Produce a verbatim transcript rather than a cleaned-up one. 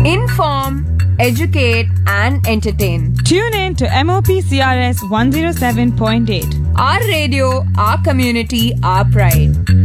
Inform, educate, and entertain. Tune in to M O P C R S one oh seven point eight. Our radio, our community, our pride.